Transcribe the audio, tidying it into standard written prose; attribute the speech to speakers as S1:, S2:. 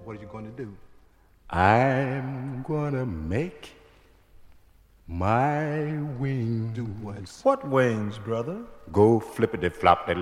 S1: What are you going to do?
S2: I'm gonna make my wings.
S1: Do what?
S3: What wings, brother?
S2: Go flippity flop